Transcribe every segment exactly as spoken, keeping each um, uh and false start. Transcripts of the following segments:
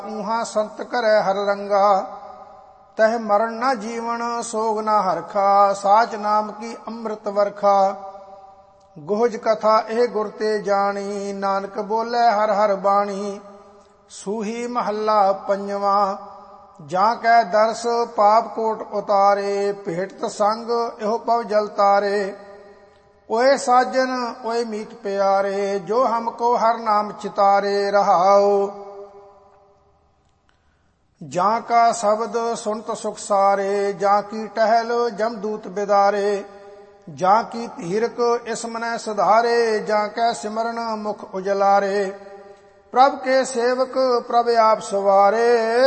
ਊਹਾਂ ਸੰਤ ਕਰੈ ਹਰ ਰੰਗਾ। ਤਹ ਮਰਨ ਨਾ ਜੀਵਨ ਸੋਗ ਨਾ ਹਰਖਾ। ਸਾਚ ਨਾਮ ਕੀ ਅੰਮ੍ਰਿਤ ਵਰਖਾ। ਗੋਹਜ ਕਥਾ ਇਹ ਗੁਰ ਤੇ ਜਾਣੀ। ਨਾਨਕ ਬੋਲੇ ਹਰ ਹਰ ਬਾਣੀ। ਸੂਹੀ ਮਹੱਲਾ ਪੰਜਵਾਂ। ਜਾਂ ਕੈ ਦਰਸ ਪਾਪ ਕੋਟ ਉਤਾਰੇ। ਭੇਟਤ ਸੰਗ ਇਹੋ ਪਵ ਜਲ ਤਾਰੇ। ਓਏ ਸਾਜਨ ਓਏ ਮੀਤ ਪਿਆਰੇ। ਜੋ ਹਮਕੋ ਹਰ ਨਾਮ ਚਿਤਾਰੇ। ਰਹਾਉ ਜਾਂ ਕਾ ਸ਼ਬਦ ਸੁਨਤ ਸੁਖ ਸਾਰੇ। ਜਾਂ ਕੀ ਟਹਿਲ ਜਮਦੂਤ ਬਿਦਾਰੇ। ਜਾਂ ਕੀ ਧੀਰਕ ਇਸ ਮਨੈ ਸੁਧਾਰੇ। ਜਾਂ ਕੈ ਸਿਮਰਨ ਮੁਖ ਉਜਲਾਰੇ। ਪ੍ਰਭ ਕੇ ਸੇਵਕ ਪ੍ਰਭ ਆਪ ਸਵਾਰੇ।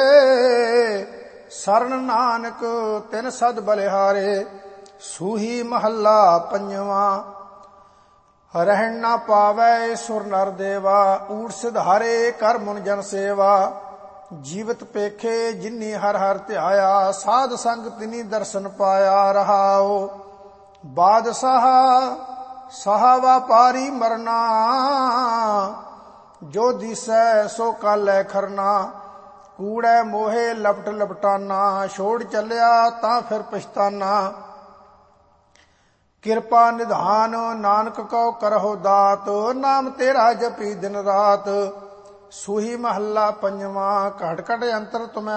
ਸਰਨ ਨਾਨਕ ਤਿਨ ਸਦ ਬਲਿਹਾਰੇ। ਸੂਹੀ ਮਹੱਲਾ ਪੰਜਵਾਂ। ਰਹਿਣ ਨਾ ਪਾਵੈ ਸੁਰ ਨਰ ਦੇਵਾ। ਊਠ ਸਿਧਾਰੇ ਕਰ ਮੁਨ ਜਨ ਸੇਵਾ। ਜੀਵਤ ਪੇਖੇ ਜਿਨੀ ਹਰ ਹਰ ਧਿਆਇਆ। ਸਾਧ ਸੰਗ ਤਿਨੀ ਦਰਸ਼ਨ ਪਾਇਆ। ਰਹਾਉ ਬਾਦਸ਼ਾਹ ਸਾਹ ਵਾਪਾਰੀ ਮਰਨਾ। ਜੋ ਦਿਸੈ ਸੋ ਕਾਲੈ ਖਰਨਾ। ਕੂੜੈ ਮੋਹੇ ਲਪਟ ਲਪਟਾਨਾ। ਛੋੜ ਚੱਲਿਆ ਤਾਂ ਫਿਰ ਪਛਤਾਨਾ। ਕਿਰਪਾ ਨਿਧਾਨ ਨਾਨਕ ਕਉ ਕਰਹੁ ਦਾਤ। ਨਾਮ ਤੇਰਾ ਜਪੀ ਦਿਨ ਰਾਤ। ਸੂਹੀ ਮਹੱਲਾ ਪੰਜਵਾਂ। ਘਟ ਘਟ ਅੰਤਰ ਤੁਮੈ